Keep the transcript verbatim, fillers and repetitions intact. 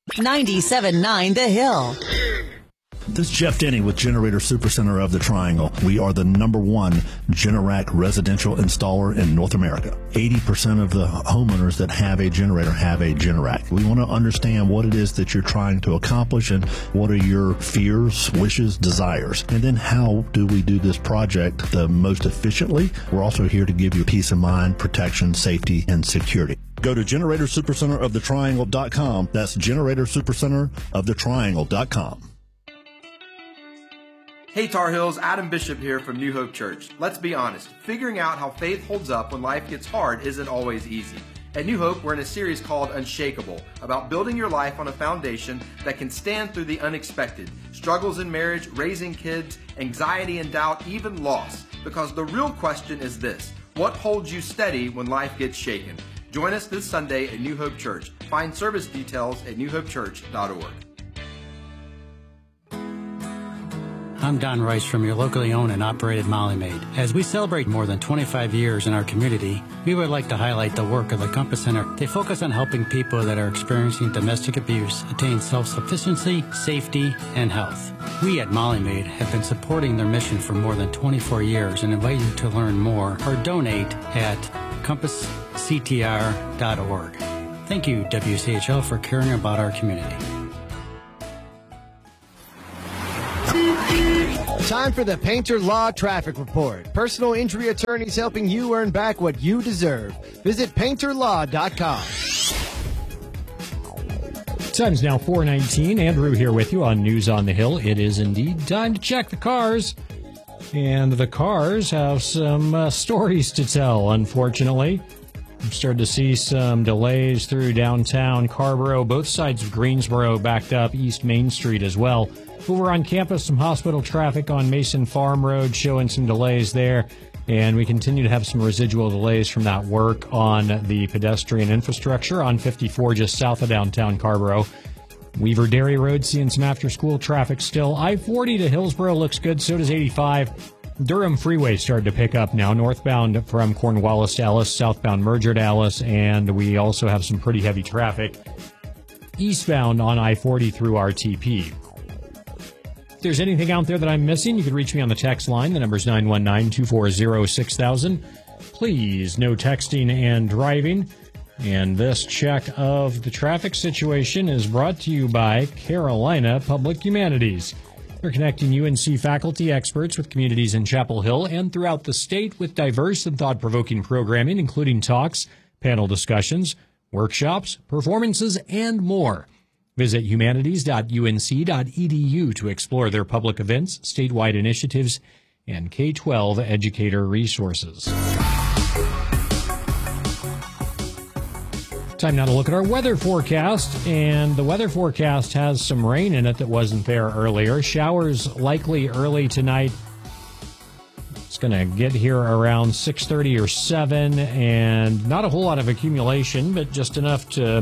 ninety-seven point nine The Hill. This is Jeff Denny with Generator Supercenter of the Triangle. We are the number one Generac residential installer in North America. eighty percent of the homeowners that have a generator have a Generac. We want to understand what it is that you're trying to accomplish and what are your fears, wishes, desires. And then how do we do this project the most efficiently? We're also here to give you peace of mind, protection, safety, and security. Go to generator supercenter of the triangle dot com. That's generator supercenter of the triangle dot com. Hey Tar Heels, Adam Bishop here from New Hope Church. Let's be honest, figuring out how faith holds up when life gets hard isn't always easy. At New Hope, we're in a series called Unshakable, about building your life on a foundation that can stand through the unexpected, struggles in marriage, raising kids, anxiety and doubt, even loss. Because the real question is this: what holds you steady when life gets shaken? Join us this Sunday at New Hope Church. Find service details at new hope church dot org. I'm Don Rice from your locally owned and operated Molly Maid. As we celebrate more than twenty-five years in our community, we would like to highlight the work of the Compass Center. They focus on helping people that are experiencing domestic abuse attain self-sufficiency, safety, and health. We at Molly Maid have been supporting their mission for more than twenty-four years and invite you to learn more or donate at compass c t r dot org. Thank you, W C H L, for caring about our community. Time for the Painter Law Traffic Report. Personal injury attorneys helping you earn back what you deserve. Visit painter law dot com. Time's now four nineteen. Andrew here with you on News on the Hill. It is indeed time to check the cars. And the cars have some uh, stories to tell, unfortunately. I'm starting to see some delays through downtown Carborough. Both sides of Greensboro backed up, East Main Street as well. Over on campus, some hospital traffic on Mason Farm Road showing some delays there. And we continue to have some residual delays from that work on the pedestrian infrastructure on fifty-four just south of downtown Carborough. Weaver Dairy Road seeing some after-school traffic still. I forty to Hillsboro looks good, so does eighty-five. Durham Freeway started to pick up now, northbound from Cornwallis to Ellis, southbound Merger to Ellis, and we also have some pretty heavy traffic eastbound on I forty through R T P. If there's anything out there that I'm missing, you can reach me on the text line. The number's nine one nine, two four zero, six thousand. Please, no texting and driving. And this check of the traffic situation is brought to you by Carolina Public Humanities. We're connecting U N C faculty experts with communities in Chapel Hill and throughout the state with diverse and thought-provoking programming, including talks, panel discussions, workshops, performances, and more. Visit humanities dot u n c dot e d u to explore their public events, statewide initiatives, and K twelve educator resources. Time now to look at our weather forecast, and the weather forecast has some rain in it that wasn't there earlier. Showers likely early tonight. It's going to get here around six thirty or seven, and not a whole lot of accumulation, but just enough to